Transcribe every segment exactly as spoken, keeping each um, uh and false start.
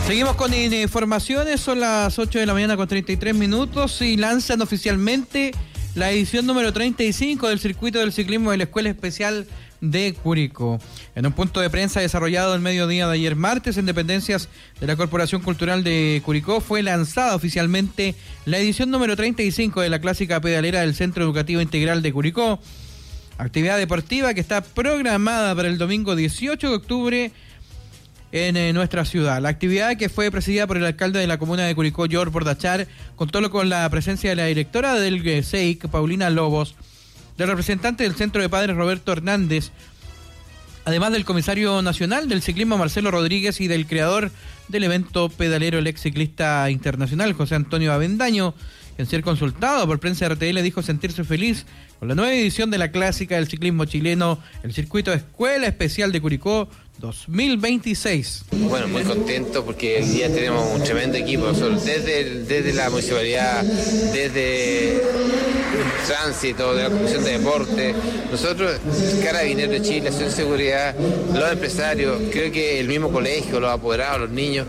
Seguimos con informaciones, son las ocho de la mañana con treinta y tres minutos y lanzan oficialmente la edición número treinta y cinco del circuito del ciclismo de la Escuela Especial de Curicó. En un punto de prensa desarrollado el mediodía de ayer martes en dependencias de la Corporación Cultural de Curicó, fue lanzada oficialmente la edición número treinta y cinco de la clásica pedalera del Centro Educativo Integral de Curicó, actividad deportiva que está programada para el domingo dieciocho de octubre en eh, nuestra ciudad. La actividad, que fue presidida por el alcalde de la comuna de Curicó, George Bordachar, contó con la presencia de la directora del C E I C, Paulina Lobos, del representante del Centro de Padres, Roberto Hernández, además del comisario nacional del ciclismo, Marcelo Rodríguez, y del creador del evento pedalero, el ex ciclista internacional, José Antonio Avendaño, en ser consultado por Prensa R T L, dijo sentirse feliz con la nueva edición de la clásica del ciclismo chileno, el circuito Escuela Especial de Curicó dos mil veintiséis. Bueno, muy contento porque hoy día tenemos un tremendo equipo, nosotros desde, el, desde la municipalidad, desde el tránsito, de la Comisión de Deporte, nosotros, Carabineros de Chile, Asociación de Seguridad, los empresarios, creo que el mismo colegio, los apoderados, los niños.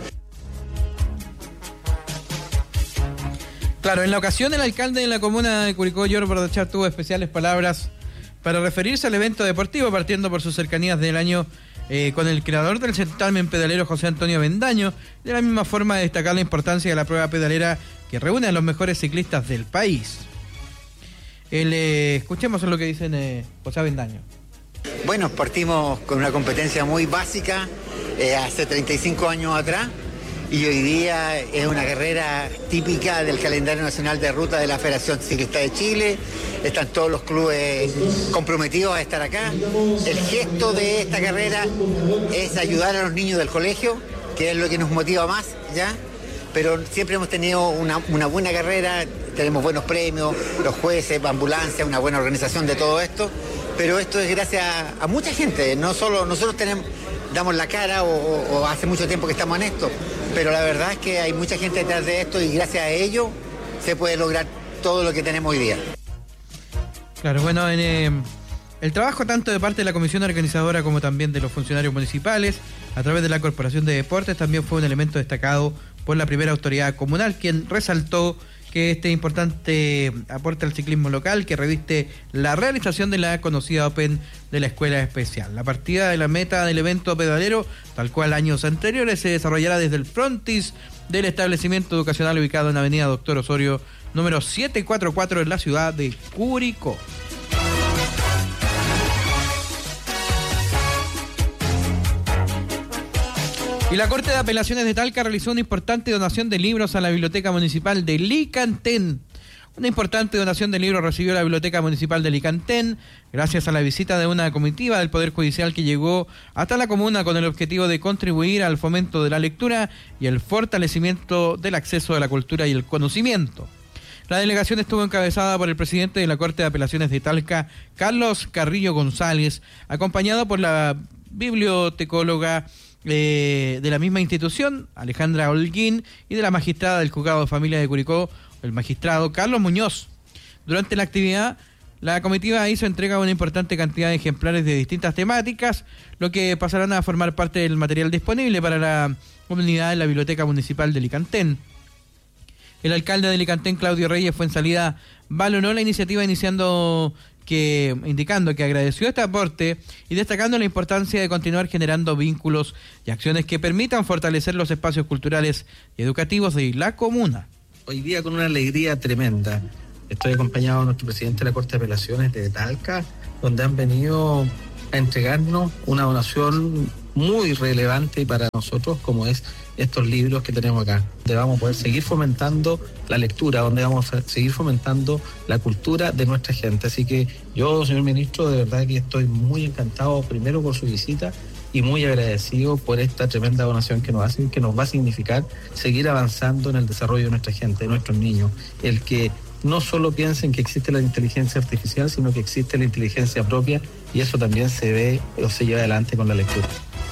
Claro, en la ocasión el alcalde de la comuna de Curicó, George Bordachar, tuvo especiales palabras para referirse al evento deportivo, partiendo por sus cercanías del año eh, con el creador del certamen pedalero, José Antonio Avendaño. De la misma forma, destacar la importancia de la prueba pedalera que reúne a los mejores ciclistas del país. El, eh, escuchemos lo que dicen eh, José Avendaño. Bueno, partimos con una competencia muy básica eh, hace treinta y cinco años atrás. Y hoy día es una carrera típica del calendario nacional de ruta de la Federación Ciclista de Chile. Están todos los clubes comprometidos a estar acá. El gesto de esta carrera es ayudar a los niños del colegio, que es lo que nos motiva más, ¿ya? Pero siempre hemos tenido una, una buena carrera, tenemos buenos premios, los jueces, ambulancia, una buena organización de todo esto. Pero esto es gracias a, a mucha gente, no solo nosotros tenemos... damos la cara o, o, o hace mucho tiempo que estamos en esto, pero la verdad es que hay mucha gente detrás de esto y gracias a ello se puede lograr todo lo que tenemos hoy día. Claro, bueno, en, eh, el trabajo tanto de parte de la comisión organizadora como también de los funcionarios municipales a través de la Corporación de Deportes también fue un elemento destacado por la primera autoridad comunal, quien resaltó que este importante aporte al ciclismo local que reviste la realización de la conocida Open de la Escuela Especial. La partida de la meta del evento pedalero, tal cual años anteriores, se desarrollará desde el frontis del establecimiento educacional ubicado en Avenida Doctor Osorio, número setecientos cuarenta y cuatro, en la ciudad de Curicó. Y la Corte de Apelaciones de Talca realizó una importante donación de libros a la Biblioteca Municipal de Licantén. Una importante donación de libros recibió la Biblioteca Municipal de Licantén gracias a la visita de una comitiva del Poder Judicial que llegó hasta la comuna con el objetivo de contribuir al fomento de la lectura y el fortalecimiento del acceso a la cultura y el conocimiento. La delegación estuvo encabezada por el presidente de la Corte de Apelaciones de Talca, Carlos Carrillo González, acompañado por la bibliotecóloga Eh, de la misma institución, Alejandra Holguín, y de la magistrada del Juzgado de Familia de Curicó, el magistrado Carlos Muñoz. Durante la actividad, la comitiva hizo entrega de una importante cantidad de ejemplares de distintas temáticas, lo que pasarán a formar parte del material disponible para la comunidad de la Biblioteca Municipal de Licantén. El alcalde de Licantén, Claudio Reyes Fuensalida, valoró la iniciativa iniciando que indicando que agradeció este aporte y destacando la importancia de continuar generando vínculos y acciones que permitan fortalecer los espacios culturales y educativos de la comuna. Hoy día con una alegría tremenda. Estoy acompañado de nuestro presidente de la Corte de Apelaciones de Talca, donde han venido a entregarnos una donación muy relevante para nosotros, como es estos libros que tenemos acá, donde vamos a poder seguir fomentando la lectura, donde vamos a seguir fomentando la cultura de nuestra gente. Así que yo, señor ministro, de verdad que estoy muy encantado, primero por su visita y muy agradecido por esta tremenda donación que nos hacen, que nos va a significar seguir avanzando en el desarrollo de nuestra gente, de nuestros niños, el que no solo piensen que existe la inteligencia artificial, sino que existe la inteligencia propia, y eso también se ve o se lleva adelante con la lectura.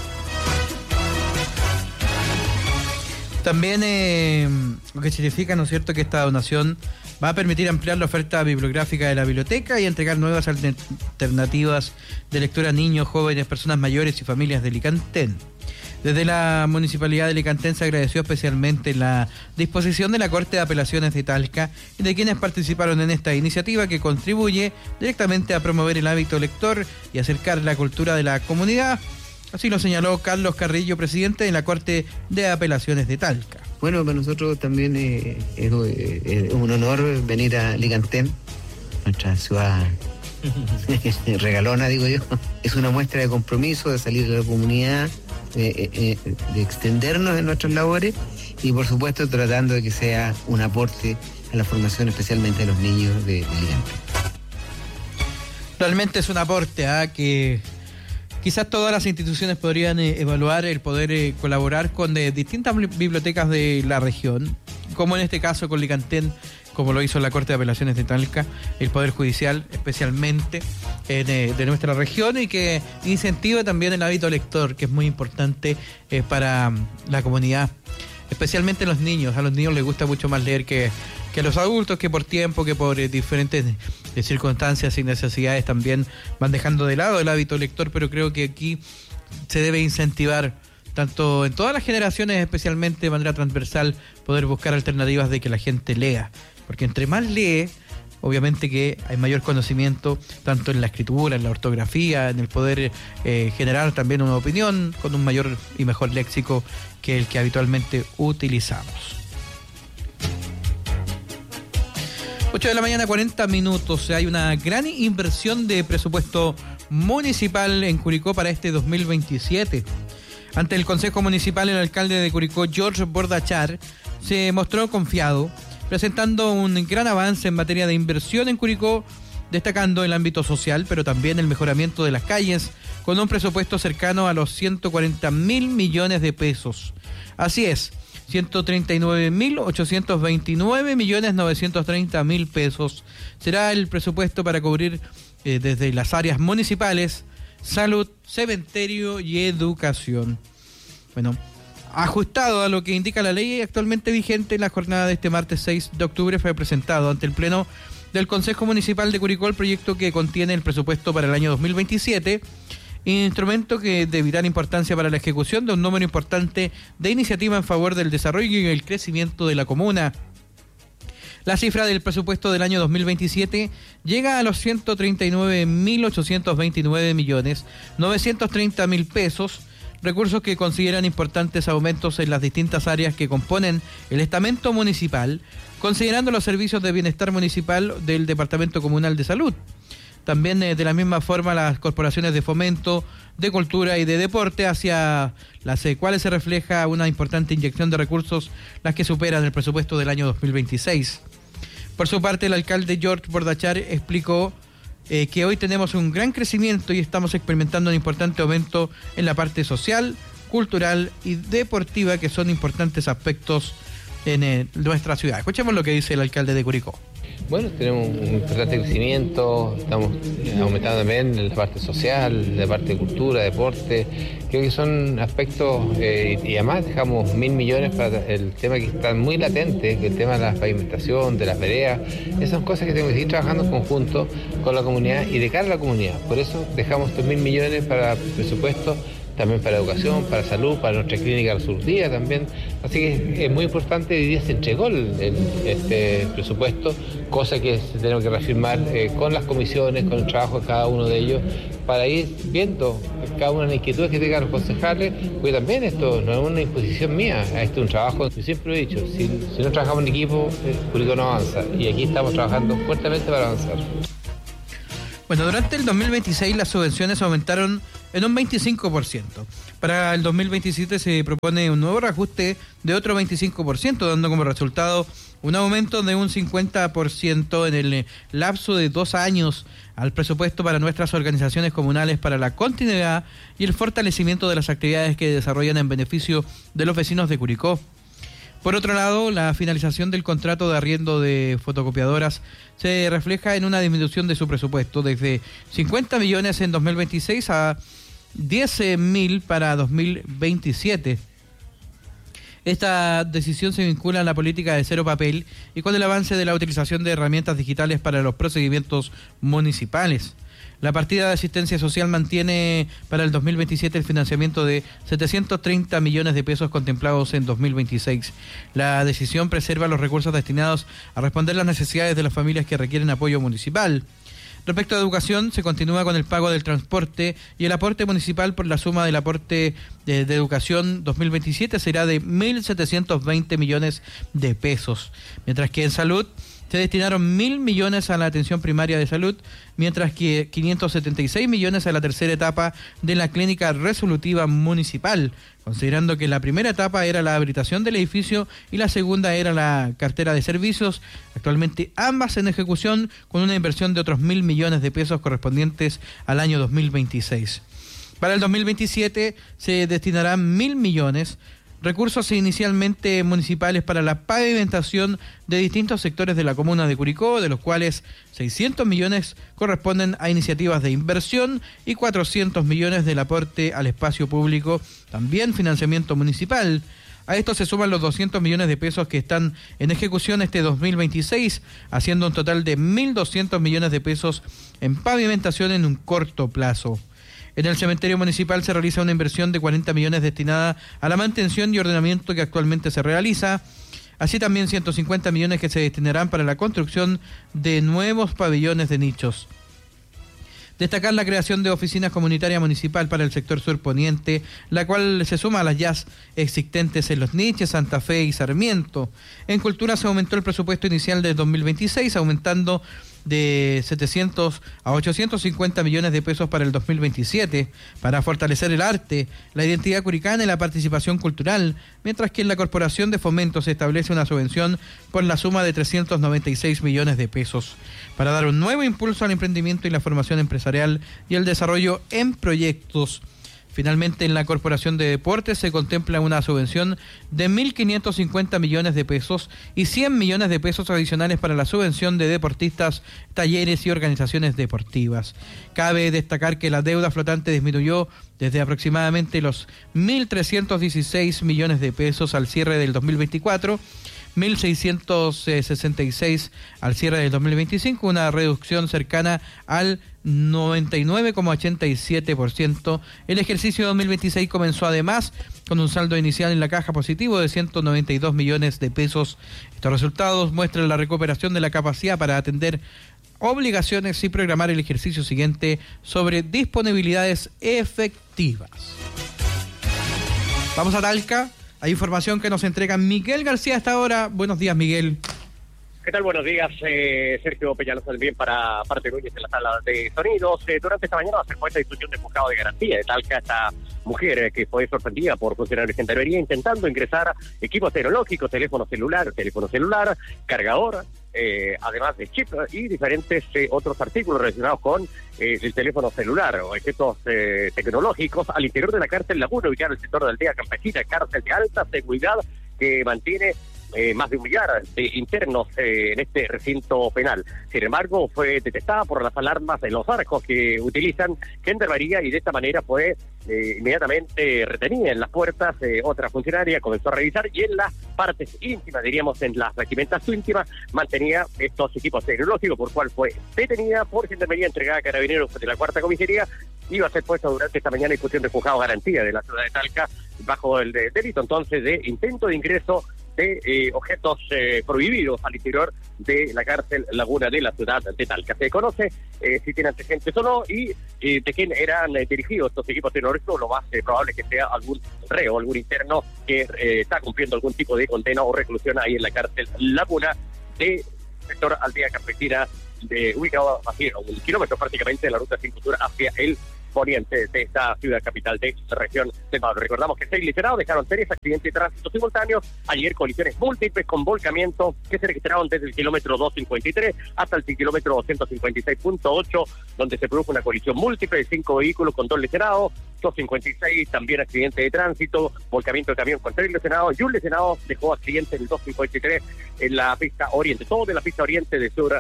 También eh, lo que significa, ¿no es cierto?, que esta donación va a permitir ampliar la oferta bibliográfica de la biblioteca y entregar nuevas alternativas de lectura a niños, jóvenes, personas mayores y familias de Licantén. Desde la Municipalidad de Licantén se agradeció especialmente la disposición de la Corte de Apelaciones de Talca y de quienes participaron en esta iniciativa que contribuye directamente a promover el hábito lector y acercar la cultura de la comunidad. Así lo señaló Carlos Carrillo, presidente de la Corte de Apelaciones de Talca. Bueno, para nosotros también eh, es, es un honor venir a Licantén, nuestra ciudad regalona, digo yo. Es una muestra de compromiso, de salir de la comunidad, de, de, de extendernos en nuestras labores y por supuesto tratando de que sea un aporte a la formación especialmente de los niños de, de Licantén. Realmente es un aporte a ¿eh? que quizás todas las instituciones podrían eh, evaluar el poder eh, colaborar con de, distintas bibliotecas de la región, como en este caso con Licantén, como lo hizo la Corte de Apelaciones de Talca, el Poder Judicial especialmente en, eh, de nuestra región, y que incentive también el hábito lector, que es muy importante eh, para la comunidad, especialmente los niños. A los niños les gusta mucho más leer que, que a los adultos, que por tiempo, que por eh, diferentes eh, circunstancias y necesidades también van dejando de lado el hábito lector, pero creo que aquí se debe incentivar tanto en todas las generaciones, especialmente de manera transversal, poder buscar alternativas de que la gente lea. Porque entre más lee, obviamente que hay mayor conocimiento, tanto en la escritura, en la ortografía, en el poder eh, generar también una opinión con un mayor y mejor léxico que el que habitualmente utilizamos. ocho de la mañana, cuarenta minutos. Hay una gran inversión de presupuesto municipal en Curicó para este dos mil veintisiete. Ante el Consejo Municipal, el alcalde de Curicó, George Bordachar, se mostró confiado, presentando un gran avance en materia de inversión en Curicó, destacando el ámbito social, pero también el mejoramiento de las calles, con un presupuesto cercano a los ciento cuarenta mil millones de pesos. Así es, ciento treinta y nueve mil ochocientos veintinueve millones novecientos treinta mil pesos será el presupuesto para cubrir eh, desde las áreas municipales, salud, cementerio y educación. Bueno, ajustado a lo que indica la ley actualmente vigente, en la jornada de este martes seis de octubre fue presentado ante el Pleno del Consejo Municipal de Curicó el proyecto que contiene el presupuesto para el año dos mil veintisiete, instrumento que de vital importancia para la ejecución de un número importante de iniciativas en favor del desarrollo y el crecimiento de la comuna. La cifra del presupuesto del año dos mil veintisiete llega a los ciento treinta y nueve mil ochocientos veintinueve millones novecientos treinta mil pesos, recursos que consideran importantes aumentos en las distintas áreas que componen el estamento municipal, considerando los servicios de bienestar municipal del Departamento Comunal de Salud. También eh, de la misma forma las corporaciones de fomento, de cultura y de deporte, hacia las eh, cuales se refleja una importante inyección de recursos, las que superan el presupuesto del año dos mil veintiséis. Por su parte, el alcalde George Bordachar explicó Eh, que hoy tenemos un gran crecimiento y estamos experimentando un importante aumento en la parte social, cultural y deportiva, que son importantes aspectos en eh, nuestra ciudad. Escuchemos lo que dice el alcalde de Curicó. Bueno, tenemos un importante crecimiento, estamos aumentando también la parte social, la parte de cultura, deporte. Creo que son aspectos, eh, y además dejamos mil millones para el tema que está muy latente, que el tema de la pavimentación, de las veredas. Esas son cosas que tenemos que seguir trabajando en conjunto con la comunidad y de cara a la comunidad. Por eso dejamos estos mil millones para presupuesto, también para educación, para salud, para nuestra clínica del Surdía también. Así que es muy importante, hoy día se entregó el, el, este presupuesto, cosa que tenemos que reafirmar eh, con las comisiones, con el trabajo de cada uno de ellos, para ir viendo cada una de las inquietudes que tengan los concejales, porque también esto no es una imposición mía, esto es un trabajo, yo siempre lo he dicho, si, si no trabajamos en equipo, el Curicó no avanza, y aquí estamos trabajando fuertemente para avanzar. Bueno, durante el dos mil veintiséis las subvenciones aumentaron en un veinticinco por ciento. Para el dos mil veintisiete se propone un nuevo reajuste de otro veinticinco por ciento, dando como resultado un aumento de un cincuenta por ciento en el lapso de dos años al presupuesto para nuestras organizaciones comunales para la continuidad y el fortalecimiento de las actividades que desarrollan en beneficio de los vecinos de Curicó. Por otro lado, la finalización del contrato de arriendo de fotocopiadoras se refleja en una disminución de su presupuesto desde cincuenta millones en dos mil veintiséis a diez mil para dos mil veintisiete. Esta decisión se vincula a la política de cero papel y con el avance de la utilización de herramientas digitales para los procedimientos municipales. La partida de asistencia social mantiene para el dos mil veintisiete el financiamiento de setecientos treinta millones de pesos contemplados en dos mil veintiséis. La decisión preserva los recursos destinados a responder las necesidades de las familias que requieren apoyo municipal. Respecto a educación, se continúa con el pago del transporte y el aporte municipal por la suma del aporte de, de educación dos mil veintisiete será de mil setecientos veinte millones de pesos, mientras que en salud se destinaron mil millones a la atención primaria de salud, mientras que quinientos setenta y seis millones a la tercera etapa de la clínica resolutiva municipal, considerando que la primera etapa era la habilitación del edificio y la segunda era la cartera de servicios, actualmente ambas en ejecución con una inversión de otros mil millones de pesos correspondientes al año dos mil veintiséis. Para el dos mil veintisiete se destinarán mil millones recursos inicialmente municipales para la pavimentación de distintos sectores de la comuna de Curicó, de los cuales seiscientos millones corresponden a iniciativas de inversión y cuatrocientos millones del aporte al espacio público, también financiamiento municipal. A esto se suman los doscientos millones de pesos que están en ejecución este dos mil veintiséis, haciendo un total de mil doscientos millones de pesos en pavimentación en un corto plazo. En el cementerio municipal se realiza una inversión de cuarenta millones destinada a la mantención y ordenamiento que actualmente se realiza. Así también ciento cincuenta millones que se destinarán para la construcción de nuevos pabellones de nichos. Destacar la creación de oficinas comunitarias municipal para el sector surponiente, la cual se suma a las ya existentes en Los Niches, Santa Fe y Sarmiento. En cultura se aumentó el presupuesto inicial de dos mil veintiséis, aumentando de setecientos a ochocientos cincuenta millones de pesos para el dos mil veintisiete, para fortalecer el arte, la identidad curicana y la participación cultural, mientras que en la Corporación de Fomento se establece una subvención por la suma de trescientos noventa y seis millones de pesos, para dar un nuevo impulso al emprendimiento y la formación empresarial y el desarrollo en proyectos. Finalmente, en la Corporación de Deportes se contempla una subvención de mil quinientos cincuenta millones de pesos y cien millones de pesos adicionales para la subvención de deportistas, talleres y organizaciones deportivas. Cabe destacar que la deuda flotante disminuyó desde aproximadamente los mil trescientos dieciséis millones de pesos al cierre del dos mil veinticuatro, mil seiscientos sesenta y seis al cierre del dos mil veinticinco, una reducción cercana al noventa y nueve coma ochenta y siete por ciento. El ejercicio dos mil veintiséis comenzó además con un saldo inicial en la caja positivo de ciento noventa y dos millones de pesos. Estos resultados muestran la recuperación de la capacidad para atender obligaciones y programar el ejercicio siguiente sobre disponibilidades efectivas. Vamos a Talca. Hay información que nos entrega Miguel García hasta ahora. Buenos días, Miguel. ¿Qué tal? Buenos días, eh, Sergio Peñalosa también para parte Núñez en la sala de sonidos. Eh, durante esta mañana se fue esta discusión de juzgado de garantía de Talca. Esta mujer eh, que fue sorprendida por funcionarios de Gendarmería intentando ingresar equipos tecnológicos, teléfono celular, teléfono celular, cargador, eh, además de chip y diferentes eh, otros artículos relacionados con eh, el teléfono celular o objetos eh, tecnológicos al interior de la cárcel Laguna, ubicada en el sector de Aldea Campesina, cárcel de alta seguridad que mantiene Eh, más de un millar de internos eh, en este recinto penal. Sin embargo, fue detectada por las alarmas de los arcos que utilizan Gendarmería y de esta manera fue eh, inmediatamente retenida en las puertas. Eh, otra funcionaria comenzó a revisar y en las partes íntimas, diríamos en las vestimentas íntimas, mantenía estos equipos tecnológicos, por cual fue detenida por Gendarmería, entregada a Carabineros de la Cuarta Comisaría. Iba a ser puesta durante esta mañana discusión de juzgado garantía de la ciudad de Talca bajo el de, delito entonces de intento de ingreso de eh, objetos eh, prohibidos al interior de la cárcel Laguna de la ciudad de Talca. Se conoce eh, si tienen antecedentes o no y eh, de quién eran eh, dirigidos estos equipos tecnológicos. Lo más eh, probable es que sea algún reo, algún interno que eh, está cumpliendo algún tipo de condena o reclusión ahí en la cárcel Laguna de sector Aldea Campesina, de, ubicado así a un kilómetro prácticamente de la ruta cinco Sur hacia el poniente de esta ciudad capital de la región de Pablo. Recordamos que seis lesionados dejaron tres accidentes de tránsito simultáneos. Ayer colisiones múltiples con volcamiento que se registraron desde el kilómetro doscientos cincuenta y tres hasta el kilómetro doscientos cincuenta y seis punto ocho, donde se produjo una colisión múltiple de cinco vehículos con dos lesionados, doscientos cincuenta y seis también accidente de tránsito, volcamiento de camión con tres lesionados y un lesionado dejó accidente en el doscientos cincuenta y tres en la pista oriente, todo de la pista oriente de sur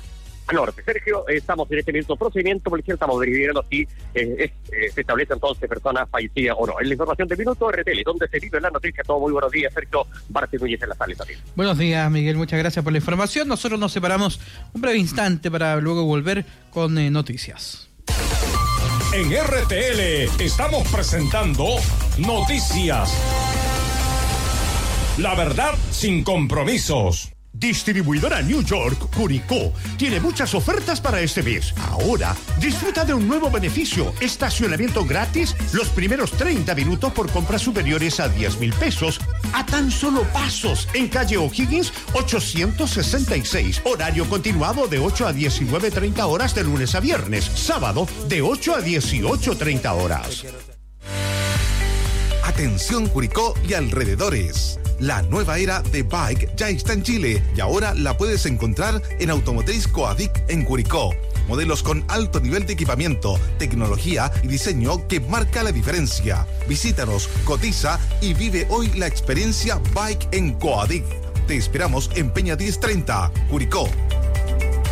al norte. Sergio, eh, estamos en este mismo procedimiento policial, estamos verificando si eh, eh, se establece entonces personas fallecidas o no. En la información de Minuto R T L, donde se vive la noticia, todo muy buenos días, Sergio. Barte Núñez en la sala también. Buenos días, Miguel, muchas gracias por la información. Nosotros nos separamos un breve instante para luego volver con eh, noticias. En R T L estamos presentando Noticias. La verdad sin compromisos. Distribuidora New York, Curicó, tiene muchas ofertas para este mes. Ahora, disfruta de un nuevo beneficio, estacionamiento gratis los primeros treinta minutos por compras superiores a diez mil pesos, a tan solo pasos, en calle O'Higgins ochocientos sesenta y seis, horario continuado de ocho a diecinueve treinta horas de lunes a viernes, sábado de ocho a dieciocho treinta horas. Atención Curicó y alrededores. La nueva era de Bike ya está en Chile y ahora la puedes encontrar en Automotriz Coadic en Curicó. Modelos con alto nivel de equipamiento, tecnología y diseño que marca la diferencia. Visítanos, cotiza y vive hoy la experiencia Bike en Coadic. Te esperamos en Peña diez treinta, Curicó.